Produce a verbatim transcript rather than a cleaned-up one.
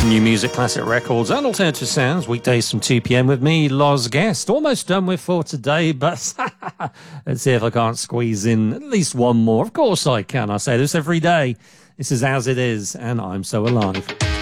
New music, classic records, and alternative sounds. Weekdays from two p.m. with me, Loz Guest. Almost done with for today, but let's see if I can't squeeze in at least one more. Of course I can. I say this every day. This is As It Is, and I'm So Alive.